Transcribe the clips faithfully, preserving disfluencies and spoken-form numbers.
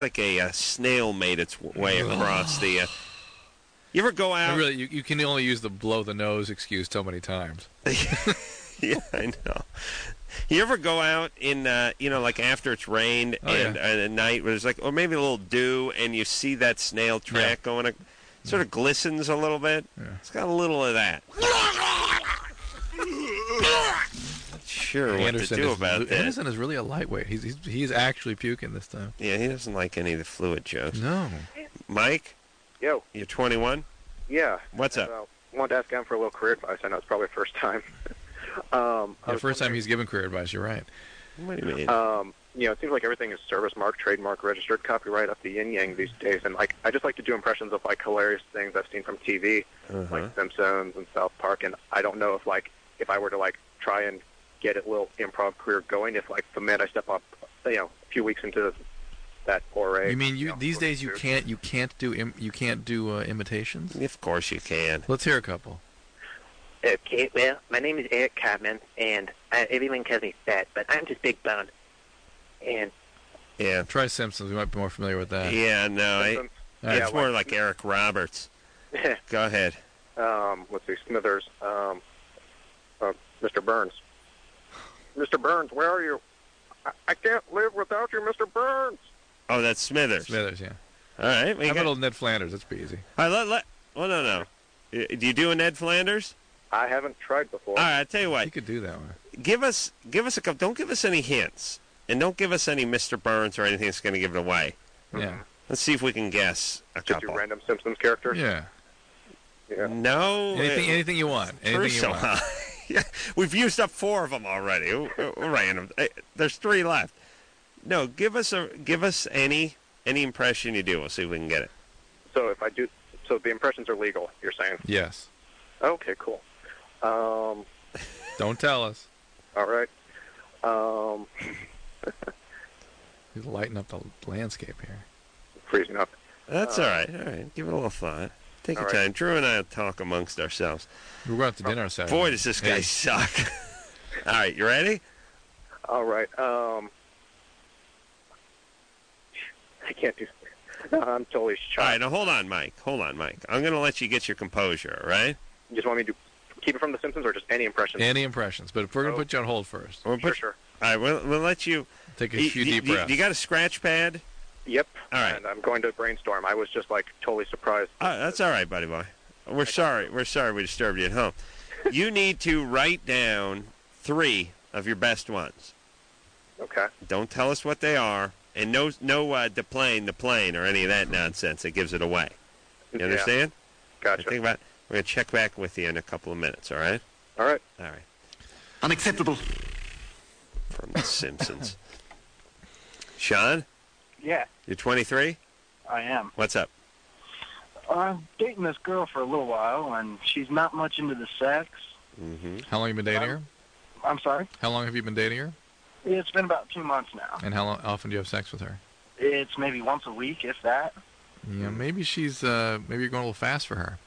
like a, uh snail made its way across the. Uh, you ever go out? Really, you, you can only use the blow the nose excuse so many times. Yeah, I know. You ever go out in, uh, you know, like after it's rained oh, and, yeah. and at night, where there's like, or maybe a little dew, and you see that snail track yeah. going, it sort of glistens a little bit. Yeah. It's got a little of that. Not sure Anderson what to do is, about that. Anderson is really a lightweight. He's, he's he's actually puking this time. Yeah, he doesn't like any of the fluid jokes. No. Mike? Yo. You're twenty-one? Yeah. What's up? Uh, I wanted to ask him for a little career advice. I know it's probably the first time. um, The yeah, first time he's given career advice, you're right. What do you mean? Um, you know, it seems like everything is service mark, trademark, registered, copyright, up the yin-yang these days. And, like, I just like to do impressions of, like, hilarious things I've seen from T V, uh-huh. like Simpsons and South Park. And I don't know if, like, if I were to, like, try and get a little improv career going, if, like, the minute I step up, you know, a few weeks into that foray. You mean you, you know, these days you can't you can't do Im, you can't do uh, imitations? Of course you can. Let's hear a couple. Okay, well, my name is Eric Cartman, and I, everyone calls me fat, but I'm just big boned. And yeah, try Simpsons. We might be more familiar with that. Yeah, no, I, Simpsons. it's Yeah, more like- like Eric Roberts. Go ahead. Um, let's see, Smithers, um, uh, Mister Burns. Mister Burns, where are you? I, I can't live without you, Mister Burns. Oh, that's Smithers. Smithers, yeah. All right. We How got... about old Ned Flanders? That's pretty easy. All right, let, let, well, no, no. Y- Do you do a Ned Flanders? I haven't tried before. All right, I'll tell you what. You could do that one. Give us, give us a couple. Don't give us any hints, and don't give us any Mister Burns or anything that's going to give it away. Yeah. Let's see if we can guess a Just couple. do random Simpsons characters. Yeah. Yeah. No. Anything, uh, anything you want. Anything you Crusoe, want. huh? Yeah, we've used up four of them already. We're- we're Random. Uh, There's three left. No, give us a, give us any, any impression you do. We'll see if we can get it. So if I do, so the impressions are legal, you're saying? Yes. Okay, cool. Um, Don't tell us. all right. Um, He's lighting up the landscape here. freezing up. That's Uh, all right. All right. Give it a little thought. Take all your right. time. Drew and I will talk amongst ourselves. We're going to dinner Saturday. Boy, does this guy Hey. suck. All right, you ready? All right. Um, I can't do. No, I'm totally All shy. right, now hold on, Mike. Hold on, Mike. I'm going to let you get your composure, all right? You just want me to keep it from The Simpsons or just any impressions? Any impressions, but if we're going Oh. to put you on hold first. We'll Sure, put- sure. All right, we'll, we'll let you... Take a You, few you- deep you- breaths. you got a scratch pad? Yep. All right. And I'm going to brainstorm. I was just like totally surprised. Oh, that's all right, buddy boy. We're sorry. We're sorry we disturbed you at home. You need to write down three of your best ones. Okay. Don't tell us what they are, and no, no, uh, the plane, the plane, or any of that nonsense that gives it away. You Yeah. understand? Gotcha. Think about. We're gonna check back with you in a couple of minutes. All right? All right. All right. Unacceptable. From The Simpsons. Sean, Yeah, you're twenty-three. I am. What's up? I'm dating this girl for a little while, and she's not much into the sex. Mm-hmm. How long have you been dating her? I'm sorry? How long have you been dating her? It's been about two months now. And how lo- often do you have sex with her? It's maybe once a week, if that. Yeah, maybe she's, uh, maybe you're going a little fast for her.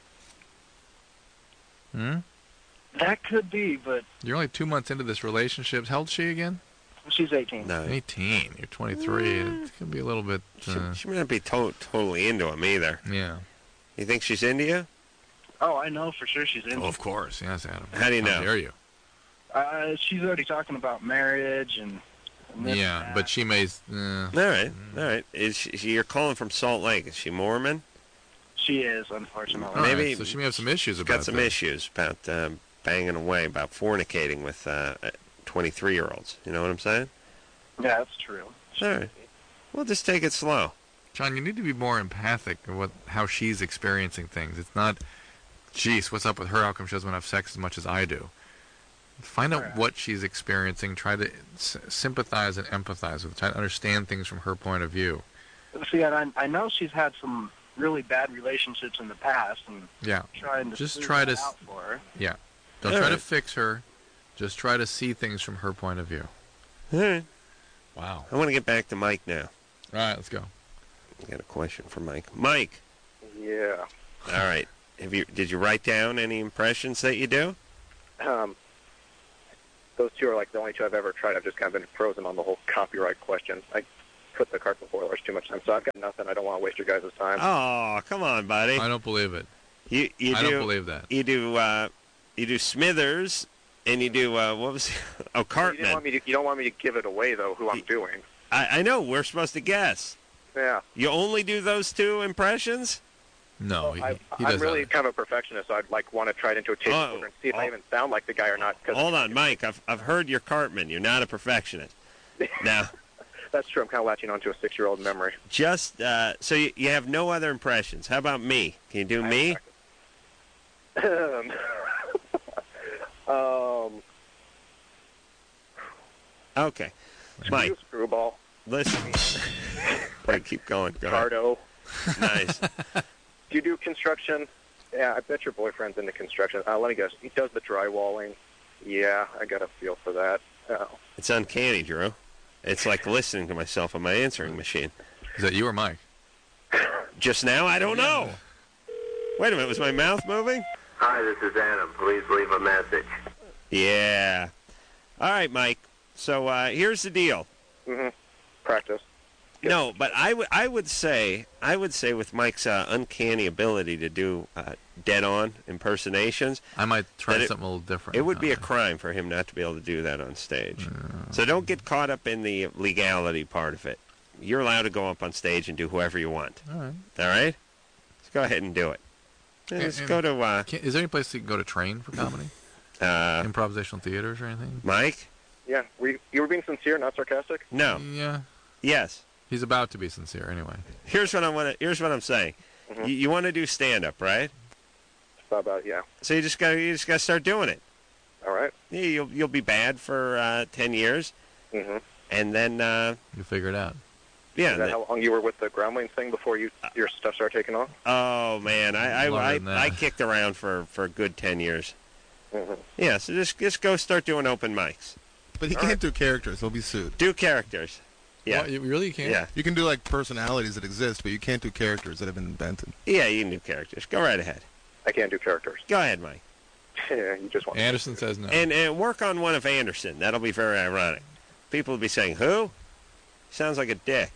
Hmm? That could be, but You're only two months into this relationship. How old is she again? she's eighteen. No, eighteen. You're twenty-three. It could be a little bit, she, uh, she may not be to- totally into him either. yeah. You think she's into you? Oh, I know for sure she's in. Oh, of course. Yes, Adam. How do you know? How dare you? Uh, she's already talking about marriage and. and this Yeah, and but that. she may, uh, All right, all right. Is she, you're calling from Salt Lake? Is she Mormon? She is, unfortunately. all right, maybe so she may have some issues She's about got some that. issues about um, banging away, about fornicating with uh, twenty-three-year-olds. You know what I'm saying? Yeah, that's true. All right. Well, just take it slow. John, you need to be more empathic of what how she's experiencing things. It's not, geez, what's up with her? How come she doesn't want to have sex as much as I do? Find out Right. what she's experiencing. Try to s- sympathize and empathize with her. Try to understand things from her point of view. See, and I, I know she's had some really bad relationships in the past, and Yeah. trying to Just smooth try that to s- out for her. Yeah. Don't All try to right. fix her. Just try to see things from her point of view. All right. Wow. I want to get back to Mike now. All right, let's go. I got a question for Mike. Mike. Yeah. All right. Have you? Did you write down any impressions that you do? Um, those two are like the only two I've ever tried. I've just kind of been frozen on the whole copyright question. I put the cart before the horse too much time. So I've got nothing. I don't want to waste your guys' time. Oh, come on, buddy. I don't believe it. You you I do don't believe that. you do uh, you do Smithers and you do uh, what was oh you, Cartman. didn't want me to, you don't want me to give it away though. Who I'm doing? I, I know we're supposed to guess. Yeah. You only do those two impressions? No, Well, he, I, he I'm does really other. kind of a perfectionist, so I'd like want to try it into a tape Oh, recorder and see if oh. I even sound like the guy or not. Cause Hold on, Mike. I've I've heard you're Cartman. You're not a perfectionist. Now, That's true. I'm kind of latching onto a six-year-old memory. just uh, so you, you have no other impressions. How about me? Can you do me? Um, um, Okay, Mike. you Screwball, Listen. Wait, keep going. Go ahead. Cardo. Nice. Do you do construction? Yeah, I bet your boyfriend's into construction. Uh, let me guess. He does the drywalling. Yeah, I got a feel for that. Oh. It's uncanny, Drew. It's like listening to myself on my answering machine. Is that you or Mike? Just now, I don't know. Wait a minute, was my mouth moving? Hi, this is Adam. Please leave a message. Yeah. All right, Mike. So uh, here's the deal. Mm-hmm. Practice. No, but I would I would say I would say with Mike's uh, uncanny ability to do uh, dead-on impersonations, I might try That it- something a little different. it would be a Uh, crime for him not to be able to do that on stage. So don't get caught up in the legality part of it. You're allowed to go up on stage and do whoever you want. all right. All right? Let's go ahead and do it. Let's And- go to uh, Can't, is there any place you can go to train for comedy? uh, Improvisational theaters or anything? Mike. Yeah, we, you were being sincere, not sarcastic? No. Yeah. Yes. He's about to be sincere anyway. Here's what I want to. Here's what I'm saying. Mhm. You, you want to do stand-up, right? Thought about it, yeah. So you just got you just got to start doing it. All right. Yeah, You'll you'll be bad for uh, ten years, Mm-hmm. and then uh, You figure it out. yeah. Is that th- how long you were with the groundlings thing before you your stuff started taking off? oh man, I I, Longer I, than that. I kicked around for, for a good ten years. Mm-hmm. Yeah. So just just go start doing open mics. But he All can't right. do characters. He'll be sued. Do characters. Yeah. Well, you really can't? Yeah. You can do like personalities that exist, but you can't do characters that have been invented. Yeah. You can do characters. Go right ahead. I can't do characters. Go ahead, Mike. Yeah, you just want Anderson says no. And and work on one of Anderson. That'll be very ironic. People will be saying, "Who?" Sounds like a dick.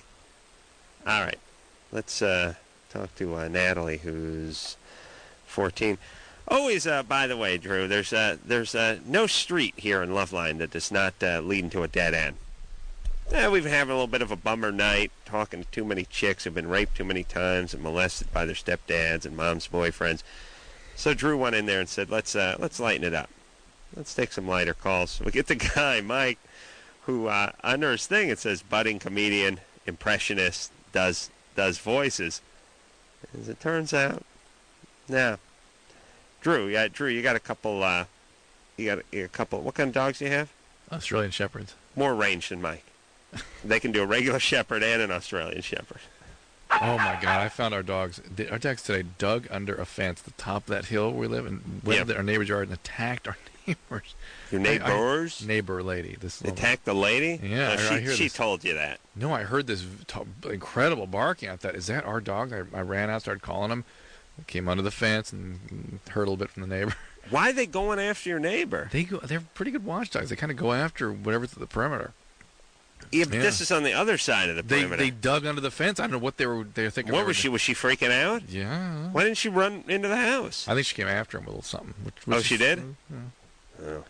All right, let's uh, talk to uh, Natalie, who's fourteen. Always, uh, by the way, Drew, there's uh, there's uh, no street here in Loveline that does not uh, lead into a dead end. Eh, we've been having a little bit of a bummer night, talking to too many chicks who've been raped too many times and molested by their stepdads and mom's boyfriends. So Drew went in there and said, "Let's uh, let's lighten it up. Let's take some lighter calls." We get the guy, Mike, who uh, under his thing it says budding comedian, impressionist, does does voices. As it turns out, no. Drew, yeah, Drew, you got a couple. Uh, you got a, a couple. What kind of dogs do you have? Australian Shepherds. More range than Mike. They can do a regular shepherd and an Australian shepherd. Oh my God! I found our dogs. Our dogs today dug under a fence, at the top of that hill we live in, went Yep. to our neighbor's yard and attacked our neighbors. Your I- I- neighbors neighbor lady. This little- attacked the lady. Yeah, Oh, I- she I hear she this. told you that. No, I heard this t- incredible barking. I thought, is that our dog? I, I ran out, started calling him. Came under the fence and heard a little bit from the neighbor. Why are they going after your neighbor? They go. They're pretty good watchdogs. They kind of go after whatever's at the perimeter. Yeah, but Yeah. this is on the other side of the They perimeter. they dug under the fence. I don't know what they were. They were thinking. what they was were- she? Was she freaking out? Yeah. Why didn't she run into the house? I think she came after him with a little something. Which, Oh, which she is- did? Yeah. Oh,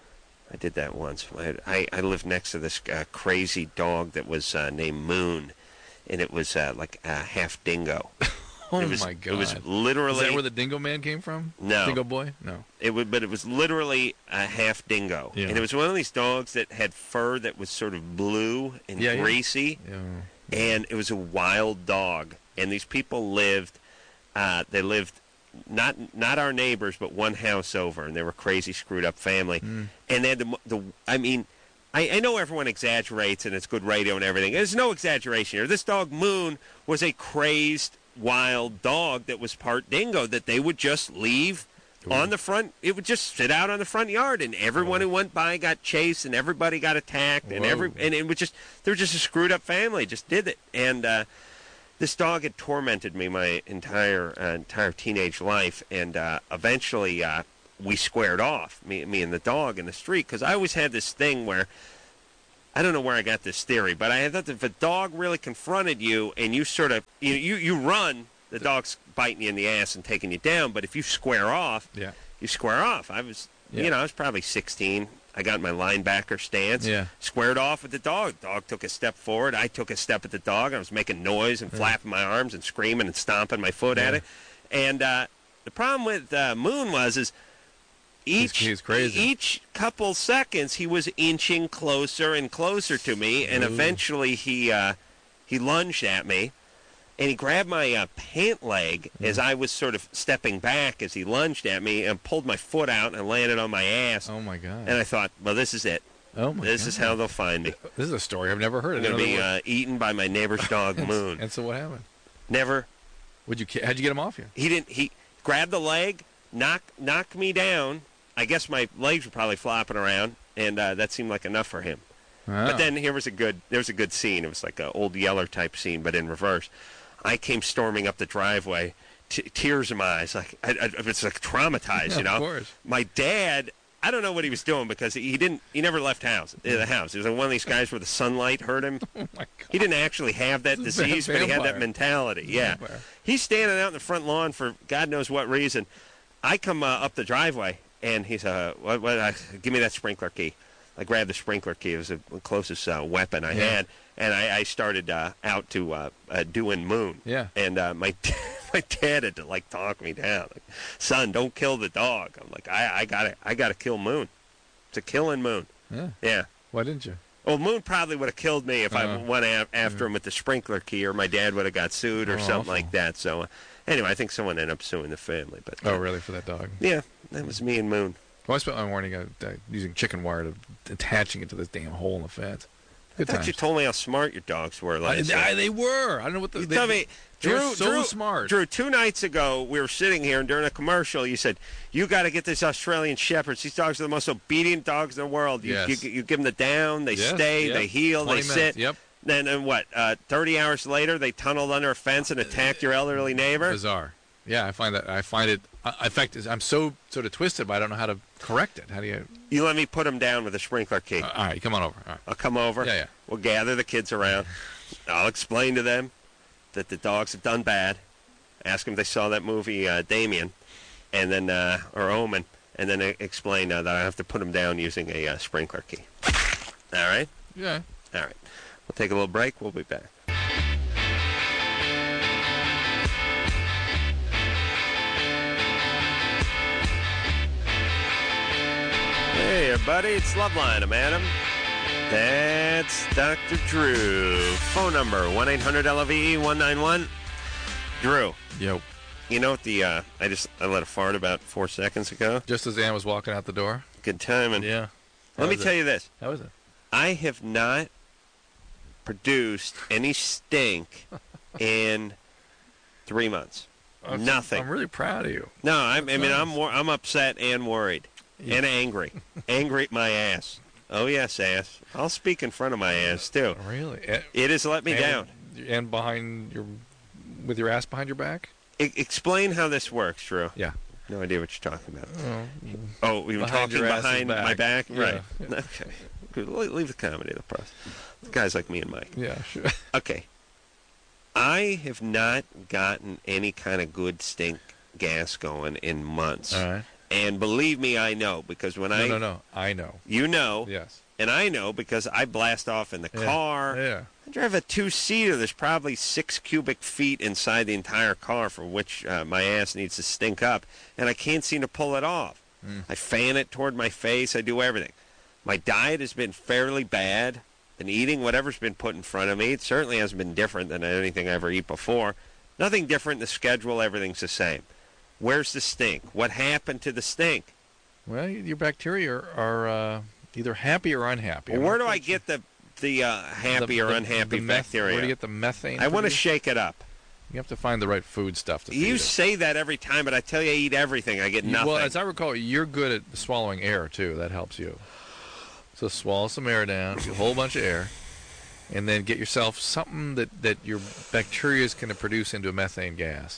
I did that once. I, I, I lived next to this uh, crazy dog that was uh, named Moon, and it was uh, like a half dingo. Oh it was, my God! It was literally. Is that where the Dingo Man came from? No. Dingo Boy? No. It would, but it was literally a half dingo, Yeah. and it was one of these dogs that had fur that was sort of blue and Yeah, yeah. greasy, Yeah. and it was a wild dog. And these people lived, uh, they lived not not our neighbors, but one house over, and they were a crazy, screwed up family. Mm. And they had the, mo- the I mean, I, I know everyone exaggerates, and it's good radio and everything. There's no exaggeration here. This dog Moon was a crazed, wild dog that was part dingo that they would just leave on the front. It would just sit out on the front yard, and everyone who went by got chased, and everybody got attacked, and Whoa. every and it was just they were just a screwed up family. Just did it, and uh, this dog had tormented me my entire uh, entire teenage life, and uh, eventually uh, we squared off, me me and the dog in the street, because I always had this thing where I don't know where I got this theory, but I thought that if a dog really confronted you and you sort of, you you, you run, the dog's biting you in the ass and taking you down, but if you square off, Yeah. you square off. I was, Yeah. you know, I was probably sixteen. I got my linebacker stance, Yeah. squared off with the dog. Dog took a step forward. I took a step at the dog. I was making noise and flapping my arms and screaming and stomping my foot at Yeah. it. And uh, the problem with uh, Moon was is each He's- he's crazy. each couple seconds he was inching closer and closer to me, and Ooh. eventually he uh, he lunged at me. And he grabbed my uh, pant leg as I was sort of stepping back as he lunged at me and pulled my foot out and landed on my ass. Oh my God. And I thought, well, this is it. oh my This God. is how they'll find me. This is a story I've never heard. I'm I going to didn't be know there uh, eaten by my neighbor's dog, was- Moon. And so what happened? Never. Would you? ki- How'd you get him off you? He didn't. He grabbed the leg, knocked knocked me down. I guess my legs were probably flopping around, and uh, that seemed like enough for him. Oh. But then here was a good. There was a good scene. It was like an old Yeller type scene, but in reverse. I came storming up the driveway, t- tears in my eyes, like I, I, it's like traumatized, Yeah, you know. of course. My dad, I don't know what he was doing because he didn't. He never left house. The house. He was like one of these guys where the sunlight hurt him. Oh my God. He didn't actually have that This is a disease, but he had that vampire. mentality. Yeah. Vampire. He's standing out in the front lawn for God knows what reason. I come uh, up the driveway, and he's uh, what, what, uh, give me that sprinkler key. I grabbed the sprinkler key. It was the closest uh, weapon I Yeah. had, and I, I started uh, out to uh, uh, doing Moon. Yeah. And uh, my my dad had to like talk me down. Like, son, don't kill the dog. I'm like, I I got to I got to kill Moon. It's a killing Moon. Yeah. Yeah. Why didn't you? Well, Moon probably would have killed me if I Uh-huh. went a- after him with the sprinkler key, or my dad would have got sued or Oh, something awful. like that. So, uh, anyway, I think someone ended up suing the family. But Oh, uh, really? For that dog? yeah, that was me and Moon. Well, I spent my morning uh, uh, using chicken wire to attaching it to this damn hole in the fence. Good I thought times. you told me how smart your dogs were. I, Last I- night. they were. I don't know what the. You they, tell me, they're Drew, so Drew, smart. Drew, two nights ago, we were sitting here, and during a commercial, you said, you got to get this Australian Shepherds. These dogs are the most obedient dogs in the world. You, Yes. you, you give them the down, they Yes, stay, yep. they heal, they twenty minutes, sit. Yep. Then, and what, uh, thirty hours later, they tunneled under a fence and attacked your elderly neighbor? Bizarre. Yeah, I find that. I find it. Uh, in fact, I'm so sort of twisted, but I don't know how to correct it. How do you? You let me put them down with a sprinkler key. Uh, all right, come on over. All right. I'll come over. Yeah, yeah. We'll gather the kids around. I'll explain to them that the dogs have done bad. Ask them if they saw that movie, uh, Damien, and then uh, or Omen, and then uh, explain uh, that I have to put them down using a uh, sprinkler key. All right? Yeah. All right. We'll take a little break. We'll be back. Hey, everybody. It's Loveline. I'm Adam. That's Doctor Drew. Phone number, one eight hundred L V E one nine one. Drew, Yo. you know what the, uh, I just, I let a fart about four seconds ago. Just as Ann was walking out the door. Good timing. Yeah. How Let me was tell it? you this. How was it? I have not produced any stink in three months. I'm- Nothing. I'm really proud of you. No, I'm, I mean, Nice. I'm wor- I'm upset and worried Yeah. and angry. Angry at my ass. Oh, yes, ass. I'll speak in front of my ass, too. Really? And, It has let me down. And behind your, with your ass behind your back. I- explain how this works, Drew. Yeah. No idea what you're talking about. Oh, Oh, we were Behind talking your ass's behind my back. back? Yeah. Right. Okay. Good. Le- Leave the comedy to the press. Guys like me and Mike. yeah. Sure. Okay. I have not gotten any kind of good stink gas going in months. All right. And believe me, I know, because when No, I... no, no. I know. You know, Yes. and I know because I blast off in the Yeah. car. Yeah. I drive a two-seater. There's probably six cubic feet inside the entire car for which uh, my ass needs to stink up, and I can't seem to pull it off. Mm. I fan it toward my face. I do everything. My diet has been fairly bad. Been eating whatever's been put in front of me. It certainly hasn't been different than anything I ever eat before. Nothing different in the schedule. Everything's the same. Where's the stink? What happened to the stink? Well, your bacteria are, are uh, either happy or unhappy. Well, I'm where not do I quite sure. get the the uh, happy The- or the- unhappy the meth- bacteria? Where do you get the methane? I want to produced? shake it up. You have to find the right food stuff to feed You it. say that every time, but I tell you, I eat everything. I get You- nothing. Well, as I recall, you're good at swallowing air too. That helps you. So swallow some air down, get a whole bunch of air, and then get yourself something that, that your bacteria is going to produce into a methane gas.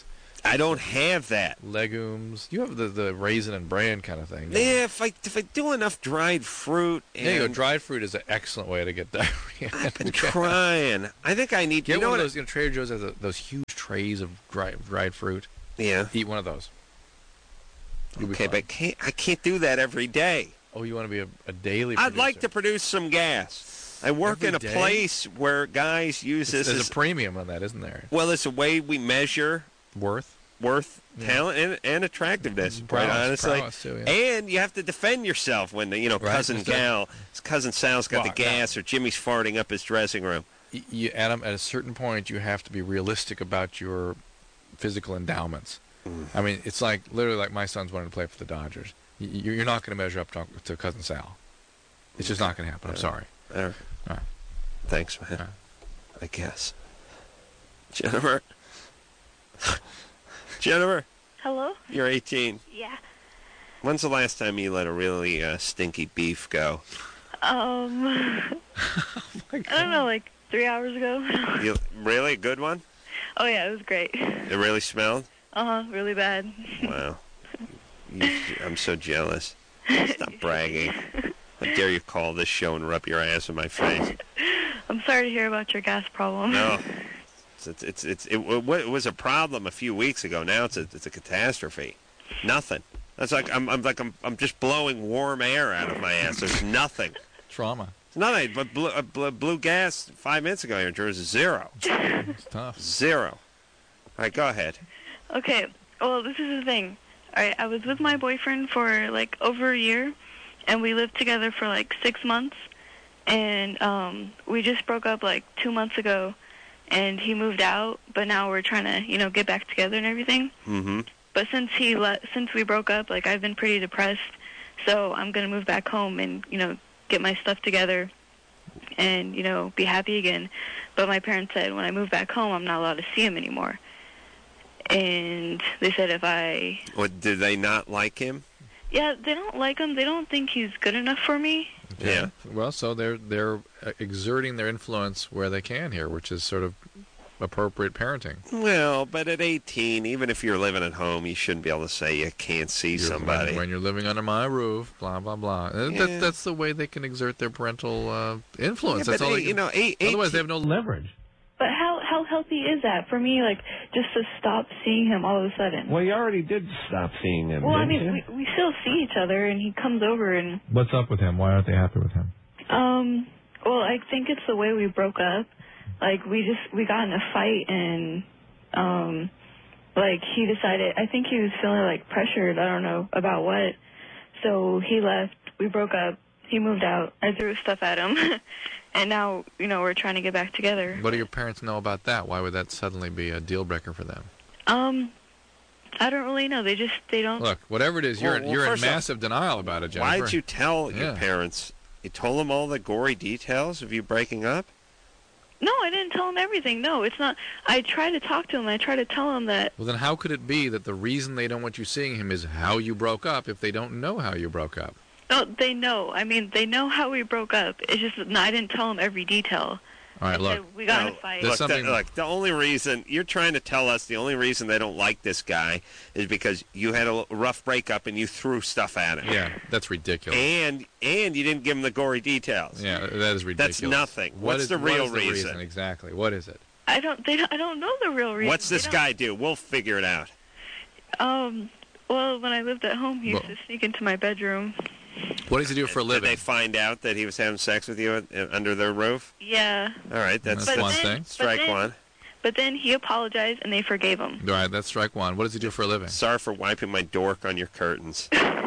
I don't have that. Legumes. You have the, the raisin and bran kind of thing. Yeah, if I if I do enough dried fruit, and There you go. Dried fruit is an excellent way to get diarrhea. I've been trying. I think I need. Get you know one what? of those. You know, Trader Joe's has a, those huge trays of dried, dried fruit. Yeah. Eat one of those. You'll be Okay, fine. but can't, I can't do that every day. Oh, you want to be a, a daily I'd producer. like to produce some gas. I work Every in a day? place where guys use It's- this There's as a premium on that, isn't there? well, it's a way we measure Worth. worth, Yeah. talent, and, and attractiveness. Quite Prowess, honestly, prowess too, yeah. and you have to defend yourself when the, you know Right, cousin just a- Gal, cousin Sal's got Well, the gas, or Jimmy's farting up his dressing room. Y- You, Adam, at a certain point, you have to be realistic about your physical endowments. Mm. I mean, it's like literally like my son's wanting to play for the Dodgers. Y- you- You're not going to measure up to, to cousin Sal. It's just not going to happen. I'm Uh, sorry. All right. All right. Thanks, man. All right. I guess. Jennifer. Jennifer, Hello? you're eighteen. Yeah. When's the last time you let a really uh, stinky beef go? Um, I don't know, like three hours ago. You really a good one? Oh yeah, it was great. It really smelled? Uh huh. Really bad. Wow. You, I'm so jealous. Stop bragging. How dare you call this show and rub your ass in my face? I'm sorry to hear about your gas problem. No. It's it's it's, it's it, it was a problem a few weeks ago. Now it's a it's a catastrophe. Nothing. That's like I'm I'm like I'm I'm just blowing warm air out of my ass. There's nothing. Trauma. It's nothing. But blue, uh, blue, blue gas five minutes ago here in Jersey, zero. It's tough. Zero. All right, go ahead. Okay. Well, this is the thing. All right, I was with my boyfriend for like over a year, and we lived together for like six months, and um, we just broke up like two months ago. And he moved out, but now we're trying to, you know, get back together and everything. Mm-hmm. But since he le- since we broke up, like I've been pretty depressed, so I'm gonna move back home and, you know, get my stuff together, and, you know, be happy again. But my parents said when I move back home, I'm not allowed to see him anymore. And they said if I, What, did they not like him? yeah, they don't like him. They don't think he's good enough for me. Okay. Yeah. Well, so they're they're uh, exerting their influence where they can here, which is sort of appropriate parenting. Well, but at eighteen, even if you're living at home, you shouldn't be able to say you can't see You're- somebody. when, when you're living under my roof, blah blah blah. Uh, Yeah. That, that's the way they can exert their parental uh, influence. Yeah, that's but all. eight- They can, you know, eight, otherwise, eighteen they have no leverage. But how how healthy is that for me? Like just to stop seeing him all of a sudden. Well, you already did stop seeing him, Well, I didn't mean, you? we we still see each other, and he comes over and What's up with him? Why aren't they happy with him? Um, well, I think it's the way we broke up. Like, we just, we got in a fight, and, um, like, he decided, I think he was feeling, like, pressured, I don't know about what. So he left, we broke up, he moved out, I threw stuff at him, and now, you know, we're trying to get back together. What do your parents know about that? Why would that suddenly be a deal breaker for them? Um, I don't really know. They just, they don't. Look, whatever it is, you're Well, well, you're in first off, massive denial about it, Jennifer. Why'd you tell your Yeah. parents? You told them all the gory details of you breaking up? No, I didn't tell him everything. No, it's not. I tried to talk to him. I tried to tell him that. Well, then how could it be that the reason they don't want you seeing him is how you broke up if they don't know how you broke up? No, they know. I mean, they know how we broke up. It's just that I didn't tell them every detail. All right, I look. said we got in No, a fight. There's Look, the, something- look, the only reason you're trying to tell us the only reason they don't like this guy is because you had a l- rough breakup and you threw stuff at him. Yeah, that's ridiculous. And and you didn't give him the gory details. Yeah, that is ridiculous. That's nothing. What What's is- the what real is the reason? Exactly. What is it? I don't. They don't. I don't know the real reason. What's this They guy do? We'll figure it out. don't- Um. Well, when I lived at home, he used Well- to sneak into my bedroom. What does he do for a Did living? they find out that he was having sex with you uh, under their roof? Yeah. All right, that's, That's But one then- thing. but strike then- one. But then he apologized, and they forgave him. All right, that's strike one. What does he do for a living? Sorry for wiping my dork on your curtains.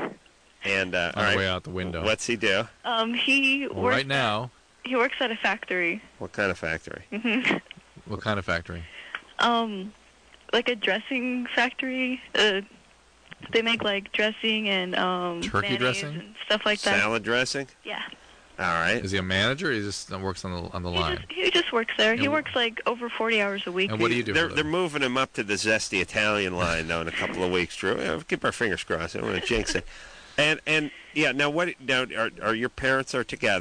And uh, On all the way right, out the window. what's he do? Um. He Well, works. right now, He works at a factory. What kind of factory? Mhm. what kind of factory? um, like a dressing factory. Uh, they make like dressing and um Turkey mayonnaise dressing? and stuff like that. Salad dressing? Yeah. All right. Is he a manager or he just works on the on the He line? just he just works there. He And wh- works like over forty hours a week. And what do you do They're, for they're them? moving him up to the zesty Italian line, though, in a couple of weeks, Drew. Yeah, keep our fingers crossed. I don't want to jinx it. And, and yeah, now, what? Now, are, are your parents are together?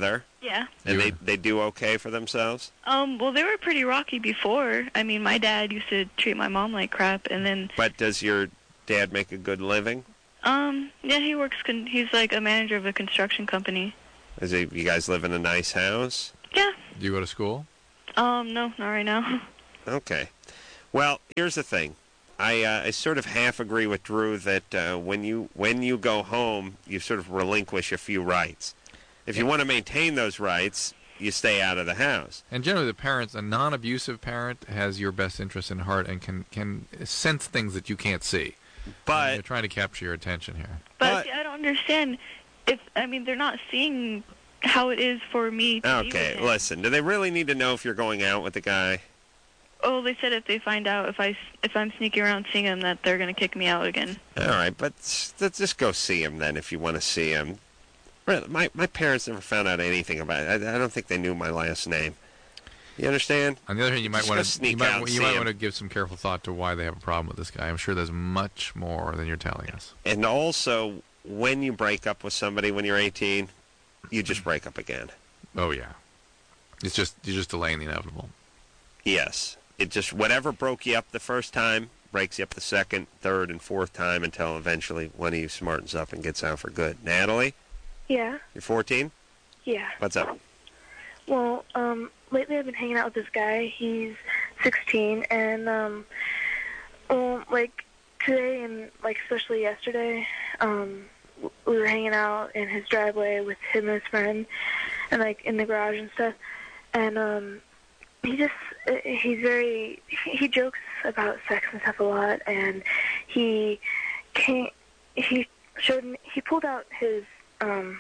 Yeah. And they, they do okay for themselves? Um, well, they were pretty rocky before. I mean, my dad used to treat my mom like crap, and then... But does your dad make a good living? Um, yeah, he works... Con- he's like a manager of a construction company. Is he, you guys live in a nice house? Yeah. Do you go to school? Um, no, not right now. Okay. Well, here's the thing. I uh, I sort of half agree with Drew that uh, when you when you go home, you sort of relinquish a few rights. If you want to maintain those rights, you stay out of the house. And generally, the parents, a non-abusive parent, has your best interest in heart and can can sense things that you can't see. But they're trying to capture your attention here. But, But- see, I don't understand if, I mean, they're not seeing how it is for me to be Okay, with him. listen. Do they really need to know if you're going out with the guy? Oh, they said if they find out if, I, if I'm sneaking around seeing him that they're going to kick me out again. All right, but s- let's just go see him then if you want to see him. Really, My my parents never found out anything about it. I, I don't think they knew my last name. You understand? On the other hand, you might Just want go to sneak you might, out and you see might him. want to give some careful thought to why they have a problem with this guy. I'm sure there's much more than you're telling us. And also, when you break up with somebody when you're eighteen, you just break up again. Oh yeah, it's just you're just delaying the inevitable. Yes. It just, whatever broke you up the first time, breaks you up the second, third, and fourth time until eventually one of you smartens up and gets out for good. Natalie, Yeah, you're fourteen? yeah. What's up? Well, um, lately I've been hanging out with this guy. He's sixteen, and, um, well, like, today and, like, especially yesterday, um, w- we were hanging out in his driveway with him and his friend, and, like, in the garage and stuff, and, um, he just, uh, he's very, he jokes about sex and stuff a lot, and he came, he showed me, he pulled out his, um,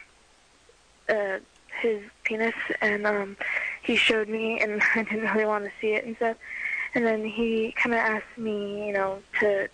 uh, his penis, and um, he showed me, and I didn't really want to see it and stuff. And then he kind of asked me, you know, to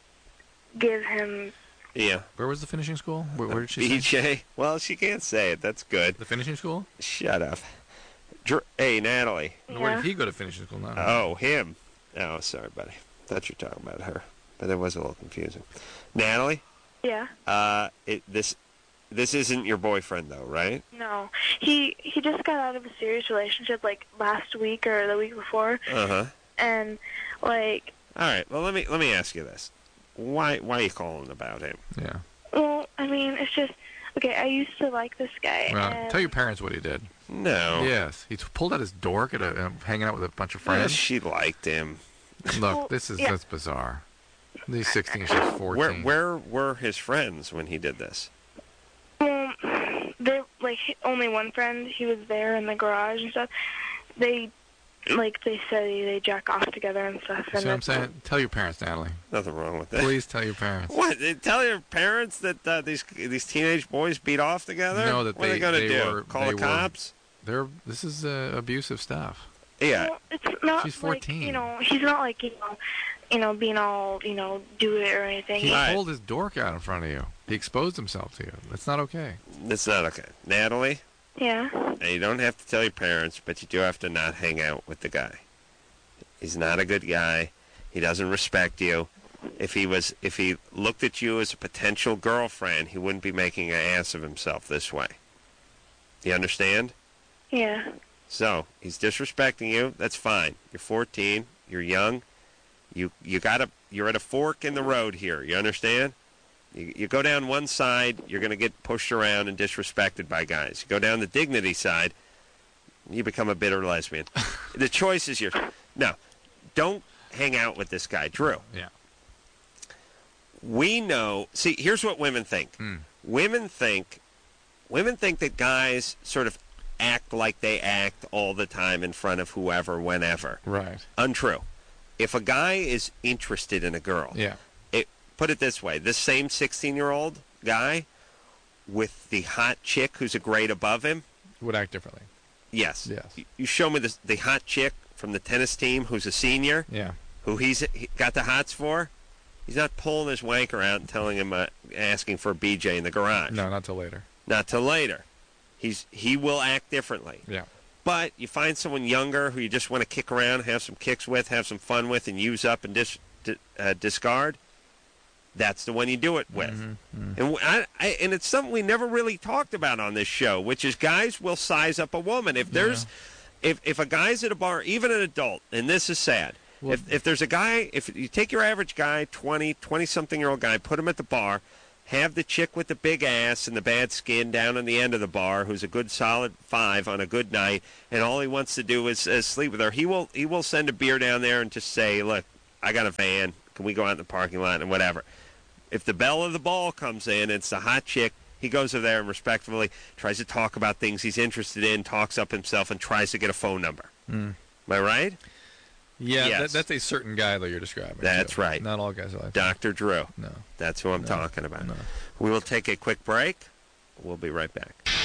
give him. Yeah. Where was the finishing school? Where, where did she B say? J? Well, she can't say it. That's good. The finishing school? Shut up. Dr- hey, Natalie. Where did he go to finishing school now? Oh, him. Oh, sorry, buddy. Thought you were talking about her. But that was a little confusing. Natalie? Yeah. Uh, it, this this isn't your boyfriend, though, right? No, he he just got out of a serious relationship like last week or the week before, Uh-huh. and like. All right. Well, let me let me ask you this. Why why are you calling about him? Yeah. Well, I mean, it's just okay. I used to like this guy. Well, and tell your parents what he did. No. Yes, he t- pulled out his dork at a, uh, hanging out with a bunch of Well, friends. she liked him. Look, Well, this is yeah. that's bizarre. He's sixteen, she's fourteen. Where where were his friends when he did this? Well, they're like only one friend. He was there in the garage and stuff. They, like, they said they jack off together and stuff. See And what I'm saying? Tell your parents, Natalie. Nothing wrong with that. Please tell your parents. What? They tell your parents that uh, these these teenage boys beat off together? No, that what they, are they going to they do? were, Call they the were- cops? They're this is uh, abusive stuff. Yeah. Well, it's not She's fourteen. like, you know, he's not like, you know, you know, being all, you know, do it or anything. He Right. pulled his dork out in front of you. He exposed himself to you. That's not okay. That's not okay. Natalie, Yeah. now you don't have to tell your parents, but you do have to not hang out with the guy. He's not a good guy. He doesn't respect you. If he was, if he looked at you as a potential girlfriend, he wouldn't be making an ass of himself this way. You understand? Yeah. So he's disrespecting you. That's fine. You're fourteen. You're young. You you got to. You're at a fork in the road here. You understand? You you go down one side, you're going to get pushed around and disrespected by guys. You go down the dignity side, you become a bitter lesbian. The choice is yours. No, don't hang out with this guy, Drew. Yeah. We know. See, here's what women think. Hmm. Women think. Women think that guys sort of act like they act all the time in front of whoever, whenever. Right. Untrue. If a guy is interested in a girl, Yeah. it, put it this way, this same sixteen-year-old guy with the hot chick who's a grade above him, Would act differently. yes. Yes. You, you show me the, the hot chick from the tennis team who's a senior, Yeah. who he's he got the hots for, he's not pulling his wanker out and telling him, uh, asking for a B J in the garage. No, not till later. Not till later. He's He will act differently. Yeah. But you find someone younger who you just want to kick around, have some kicks with, have some fun with, and use up and dis, di, uh, discard, that's the one you do it with. Mm-hmm. And I, I, and it's something we never really talked about on this show, which is guys will size up a woman. If there's, yeah. if if a guy's at a bar, even an adult, and this is sad. Well, if if there's a guy, if you take your average guy, twenty, twenty-something-year-old guy, put him at the bar, have the chick with the big ass and the bad skin down on the end of the bar, who's a good solid five on a good night, and all he wants to do is, is sleep with her. He will he will send a beer down there and just say, look, I got a van. Can we go out in the parking lot and whatever? If the belle of the ball comes in, it's a hot chick, he goes over there and respectfully tries to talk about things he's interested in, talks up himself, and tries to get a phone number. Mm. Am I right? Yeah, yes. that, that's a certain guy that you're describing. That's too. right. Not all guys are like that. Doctor Drew. No. That's who I'm no. talking about. No. We will take a quick break. We'll be right back.